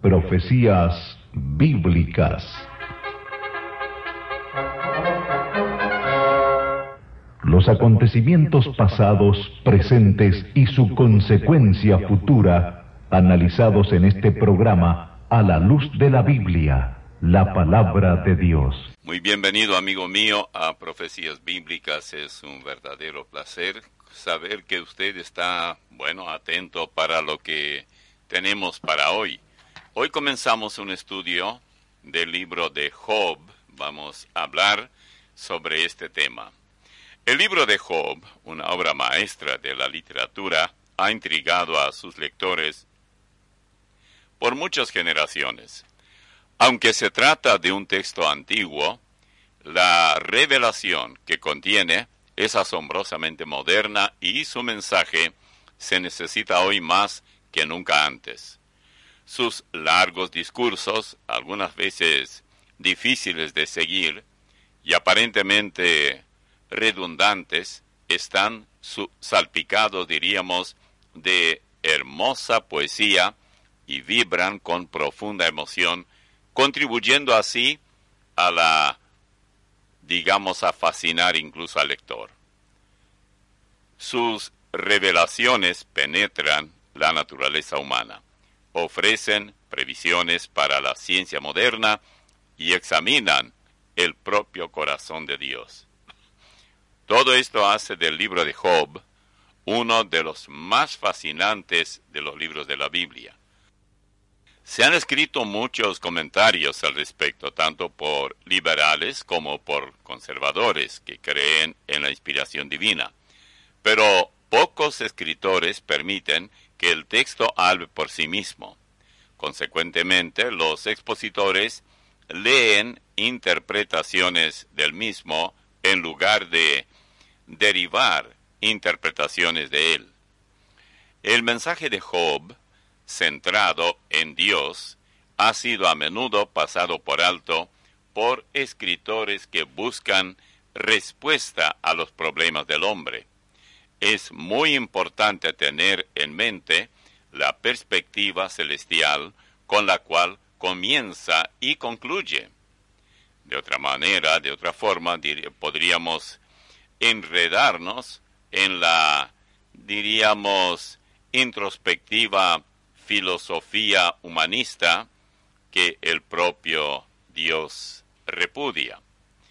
Profecías bíblicas. Los acontecimientos pasados, presentes y su consecuencia futura, analizados en este programa a la luz de la Biblia, la palabra de Dios. Muy bienvenido, amigo mío, a Profecías Bíblicas. Es un verdadero placer saber que usted está, atento para lo que tenemos para hoy. Hoy comenzamos un estudio del libro de Job. Vamos a hablar sobre este tema. El libro de Job, una obra maestra de la literatura, ha intrigado a sus lectores por muchas generaciones. Aunque se trata de un texto antiguo, la revelación que contiene es asombrosamente moderna y su mensaje se necesita hoy más que nunca antes. Sus largos discursos, algunas veces difíciles de seguir y aparentemente redundantes, están salpicados, diríamos, de hermosa poesía y vibran con profunda emoción, contribuyendo así a fascinar incluso al lector. Sus revelaciones penetran la naturaleza humana, ofrecen previsiones para la ciencia moderna y examinan el propio corazón de Dios. Todo esto hace del libro de Job uno de los más fascinantes de los libros de la Biblia. Se han escrito muchos comentarios al respecto, tanto por liberales como por conservadores que creen en la inspiración divina. Pero pocos escritores permiten que el texto hable por sí mismo. Consecuentemente, los expositores leen interpretaciones del mismo en lugar de derivar interpretaciones de él. El mensaje de Job, centrado en Dios, ha sido a menudo pasado por alto por escritores que buscan respuesta a los problemas del hombre. Es muy importante tener en mente la perspectiva celestial con la cual comienza y concluye. De otra forma, podríamos enredarnos en la, introspectiva filosofía humanista que el propio Dios repudia.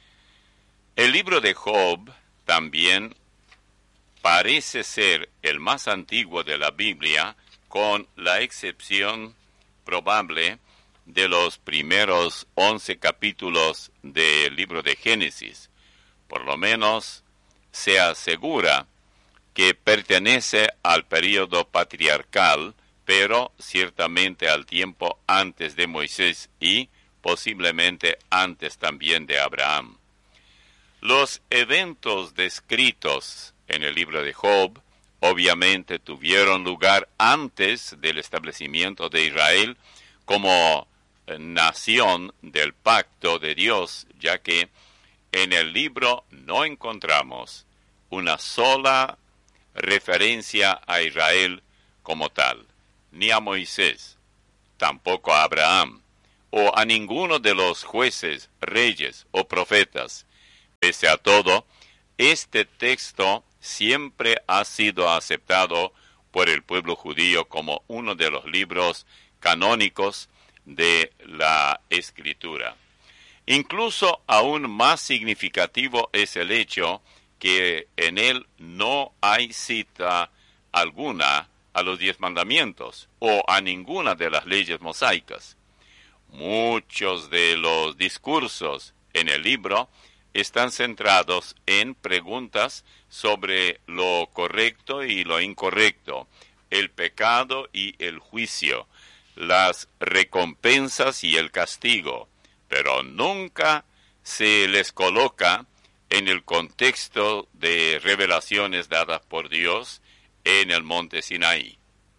El libro de Job también parece ser el más antiguo de la Biblia, con la excepción probable de los primeros 11 capítulos del libro de Génesis. Por lo menos se asegura que pertenece al período patriarcal, pero ciertamente al tiempo antes de Moisés y posiblemente antes también de Abraham. Los eventos descritos en el libro de Job obviamente tuvieron lugar antes del establecimiento de Israel como nación del pacto de Dios, ya que en el libro no encontramos una sola referencia a Israel como tal, ni a Moisés, tampoco a Abraham, o a ninguno de los jueces, reyes o profetas. Pese a todo, este texto siempre ha sido aceptado por el pueblo judío como uno de los libros canónicos de la Escritura. Incluso aún más significativo es el hecho que en él no hay cita alguna a los 10 mandamientos o a ninguna de las leyes mosaicas. Muchos de los discursos en el libro están centrados en preguntas sobre lo correcto y lo incorrecto, el pecado y el juicio, las recompensas y el castigo, pero nunca se les coloca en el contexto de revelaciones dadas por Dios en el monte Sinaí.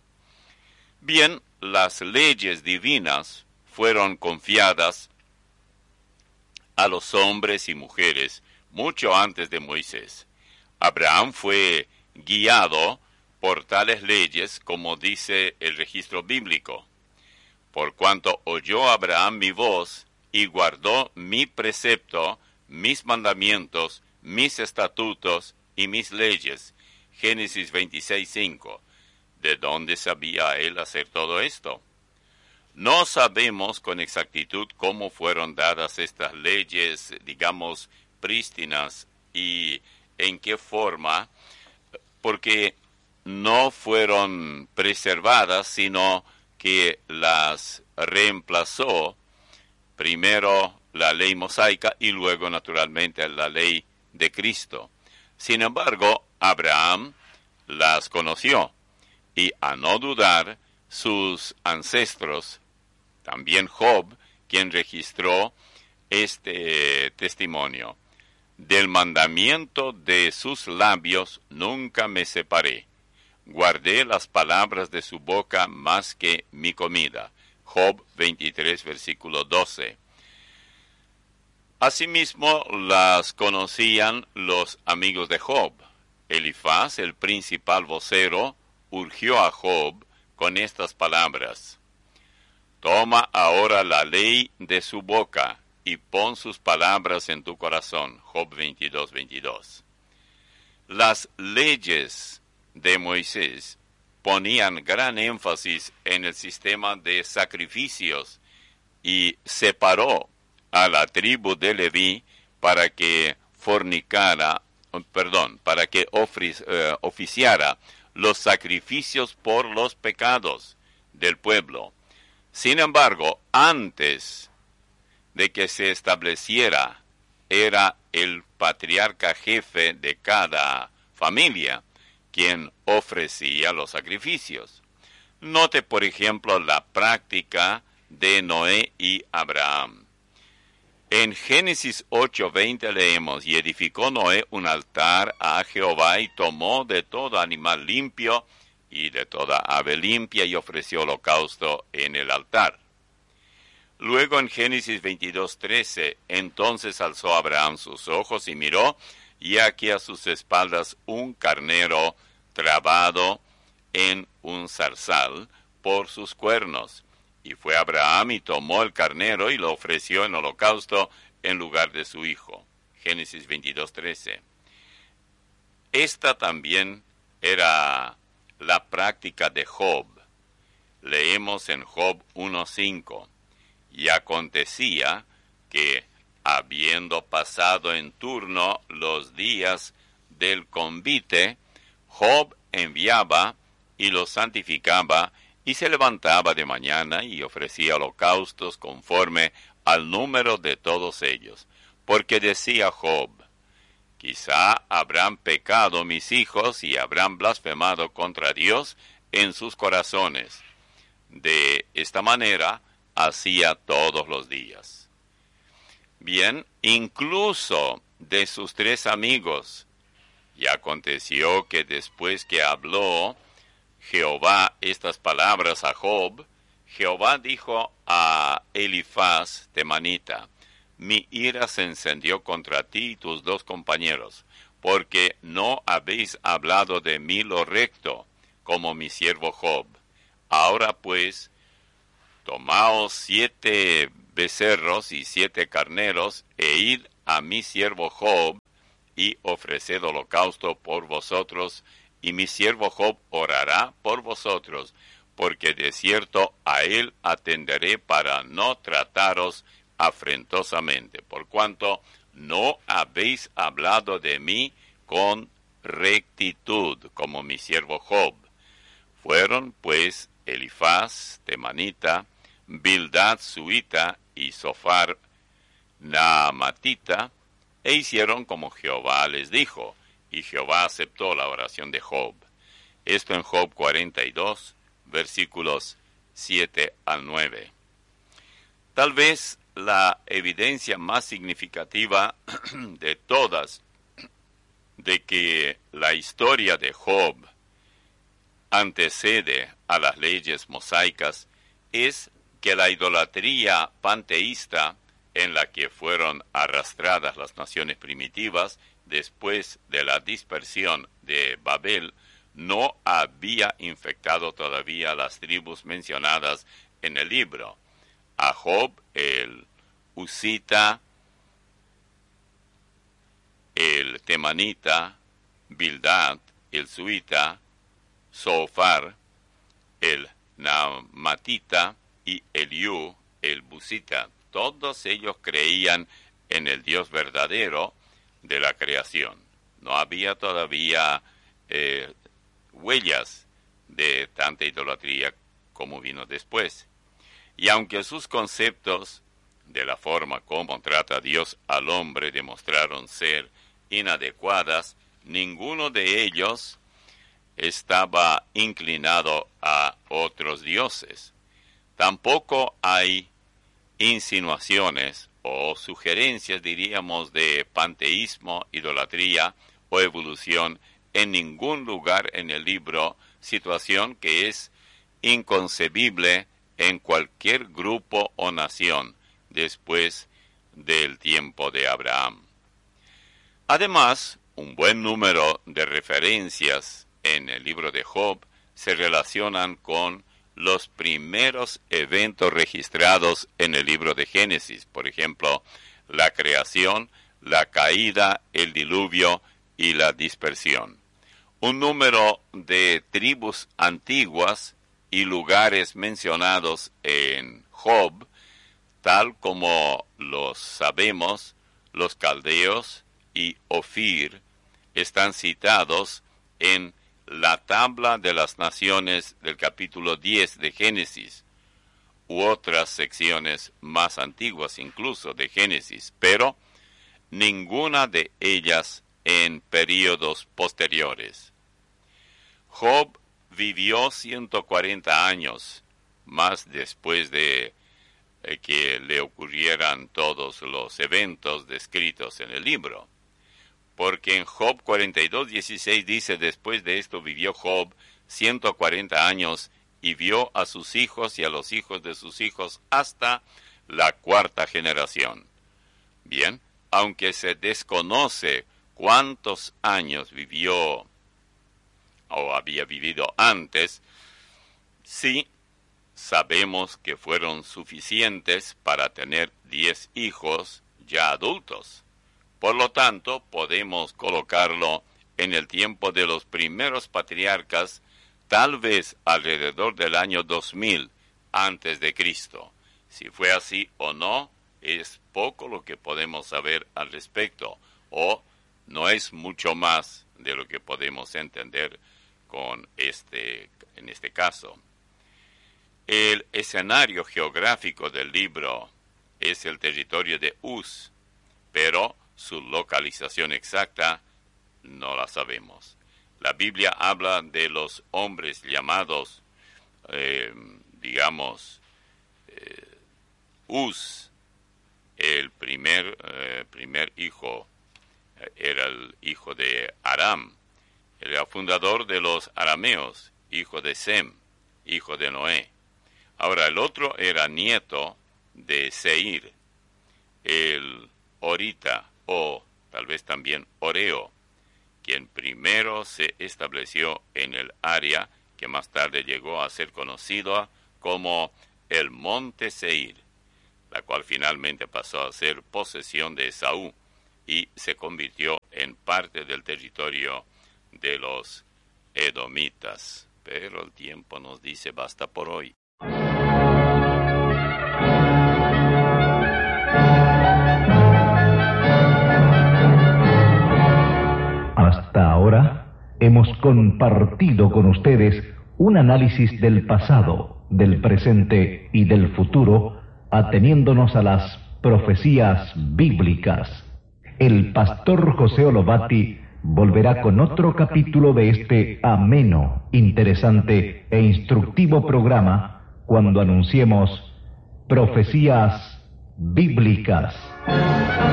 Bien, las leyes divinas fueron confiadas a los hombres y mujeres mucho antes de Moisés. Abraham fue guiado por tales leyes, como dice el registro bíblico. por cuanto oyó Abraham mi voz y guardó mi precepto, mis mandamientos, mis estatutos y mis leyes. Génesis 26:5. ¿De dónde sabía él hacer todo esto? No sabemos con exactitud cómo fueron dadas estas leyes, digamos, prístinas, y en qué forma, porque no fueron preservadas, sino que las reemplazó primero la ley mosaica y luego, naturalmente, la ley de Cristo. Sin embargo, Abraham las conoció, y a no dudar, sus ancestros, también Job, quien registró este testimonio. Del mandamiento de sus labios nunca me separé. Guardé las palabras de su boca más que mi comida. Job 23, versículo 12. Asimismo las conocían los amigos de Job. Elifaz, el principal vocero, urgió a Job con estas palabras: Toma ahora la ley de su boca y pon sus palabras en tu corazón. Job 22, 22. Las leyes de Moisés ponían gran énfasis en el sistema de sacrificios y separó a la tribu de Leví para que oficiara los sacrificios por los pecados del pueblo. Sin embargo, antes de que se estableciera, era el patriarca jefe de cada familia quien ofrecía los sacrificios. Note, por ejemplo, la práctica de Noé y Abraham. En Génesis 8:20 leemos: Y edificó Noé un altar a Jehová, y tomó de todo animal limpio y de toda ave limpia, y ofreció holocausto en el altar. Luego en Génesis 22:13, entonces alzó Abraham sus ojos y miró, y aquí a sus espaldas un carnero trabado en un zarzal por sus cuernos. Y fue Abraham y tomó el carnero y lo ofreció en holocausto en lugar de su hijo. Génesis 22:13. Esta también era la práctica de Job. Leemos en Job 1:5. Y acontecía que, habiendo pasado en turno los días del convite, Job enviaba y los santificaba, y se levantaba de mañana y ofrecía holocaustos conforme al número de todos ellos. Porque decía Job: quizá habrán pecado mis hijos y habrán blasfemado contra Dios en sus corazones. De esta manera hacía todos los días. Bien, incluso de sus 3 amigos. Y aconteció que después que habló Jehová estas palabras a Job, Jehová dijo a Elifaz temanita: mi ira se encendió contra ti y tus 2 compañeros, porque no habéis hablado de mí lo recto, como mi siervo Job. Ahora pues, tomaos 7 becerros y 7 carneros, e id a mi siervo Job, y ofreced holocausto por vosotros, y mi siervo Job orará por vosotros, porque de cierto a él atenderé para no trataros afrentosamente, por cuanto no habéis hablado de mí con rectitud, como mi siervo Job. Fueron pues Elifaz temanita, Bildad suita y Sofar naamatita, e hicieron como Jehová les dijo, y Jehová aceptó la oración de Job. Esto en Job 42, versículos 7 al 9. Tal vez la evidencia más significativa de todas de que la historia de Job antecede a las leyes mosaicas es que la idolatría panteísta en la que fueron arrastradas las naciones primitivas después de la dispersión de Babel no había infectado todavía las tribus mencionadas en el libro. A Job, el Husita, el Temanita, Bildad, el Suita, Zophar, el Naamatita y Eliú, el Busita. Todos ellos creían en el Dios verdadero de la creación. No había todavía huellas de tanta idolatría como vino después. Y aunque sus conceptos de la forma como trata Dios al hombre demostraron ser inadecuadas, ninguno de ellos estaba inclinado a otros dioses. Tampoco hay insinuaciones o sugerencias, diríamos, de panteísmo, idolatría o evolución en ningún lugar en el libro, situación que es inconcebible en cualquier grupo o nación después del tiempo de Abraham. Además, un buen número de referencias en el libro de Job se relacionan con los primeros eventos registrados en el libro de Génesis, por ejemplo, la creación, la caída, el diluvio y la dispersión. Un número de tribus antiguas y lugares mencionados en Job, tal como los sabemos, los caldeos y Ofir, están citados en la tabla de las naciones del capítulo 10 de Génesis, u otras secciones más antiguas incluso de Génesis, pero ninguna de ellas en períodos posteriores. Job vivió 140 años más después de que le ocurrieran todos los eventos descritos en el libro. Porque en Job 42:16 dice: después de esto vivió Job 140 años y vio a sus hijos y a los hijos de sus hijos hasta la cuarta generación. Bien, aunque se desconoce cuántos años vivió o había vivido antes, sí sabemos que fueron suficientes para tener 10 hijos ya adultos. Por lo tanto, podemos colocarlo en el tiempo de los primeros patriarcas, tal vez alrededor del año 2000 antes de Cristo. Si fue así o no, es poco lo que podemos saber al respecto, o no es mucho más de lo que podemos entender en este caso. El escenario geográfico del libro es el territorio de Uz, pero su localización exacta no la sabemos. La Biblia habla de los hombres llamados, Uz. El primer hijo era el hijo de Aram. Era fundador de los arameos, hijo de Sem, hijo de Noé. Ahora, el otro era nieto de Seir, el Horita, o tal vez también Oreo, quien primero se estableció en el área que más tarde llegó a ser conocida como el Monte Seir, la cual finalmente pasó a ser posesión de Esaú y se convirtió en parte del territorio de los edomitas. Pero el tiempo nos dice basta por hoy. Hasta ahora hemos compartido con ustedes un análisis del pasado, del presente y del futuro, ateniéndonos a las profecías bíblicas. El pastor José Olobati volverá con otro capítulo de este ameno, interesante e instructivo programa cuando anunciemos Profecías Bíblicas.